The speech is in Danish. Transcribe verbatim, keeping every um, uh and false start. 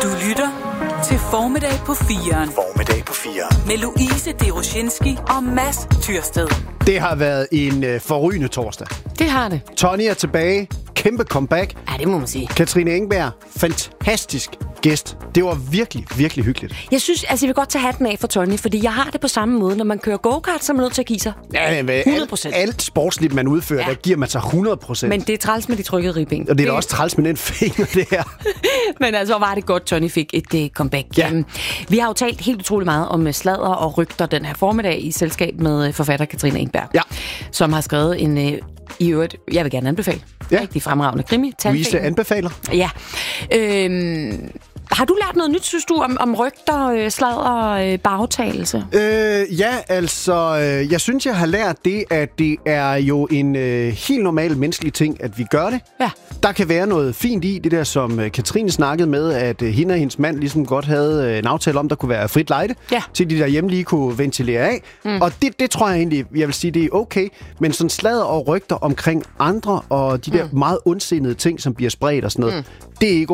Du lytter til Formiddag på firen. Formiddag på firen. Med Louise Deroshinski og Mads Tyrsted. Det har været en øh, forrygende torsdag. Det har det. Tony er tilbage. Kæmpe comeback. Ja, det må man sige. Katrine Engberg. Fantastisk gæst. Det var virkelig, virkelig hyggeligt. Jeg synes, altså jeg vil godt tage hatten af for Tony, fordi jeg har det på samme måde. Når man kører go-kart, så er man nødt til at give sig. Ja, hundrede procent. Alt, alt sportsligt, man udfører, ja. Der giver man sig hundrede procent. Men det er træls med de trykkede ribben. Og det er da også træls med den finger, det her. Men altså, var det godt, Tony fik et uh, comeback. Ja. Um, vi har jo talt helt utrolig meget om sladder og rygter den her formiddag i selskab med uh, forfatter Katrine Engberg. Ja. Som har skrevet en, uh, i øvrigt, jeg vil gerne anbefale, ja. rigtig fremragende krimi. Louise anbefaler. Ja. Øhm, har du lært noget nyt, synes du, om, om rygter, øh, sladder, øh, bagtagelse? Øh, ja, altså, øh, jeg synes, jeg har lært det, at det er jo en øh, helt normal menneskelig ting, at vi gør det. Ja. Der kan være noget fint i det der, som øh, Katrine snakkede med, at øh, hende og hendes mand ligesom godt havde øh, en aftale om, der kunne være frit lejde, ja. til de der hjemme lige kunne ventilere af. Mm. Og det, det tror jeg egentlig, jeg vil sige, det er okay. Men sådan sladder og rygter omkring andre, og de der mm. meget ondsindede ting, som bliver spredt og sådan noget, mm. det er ikke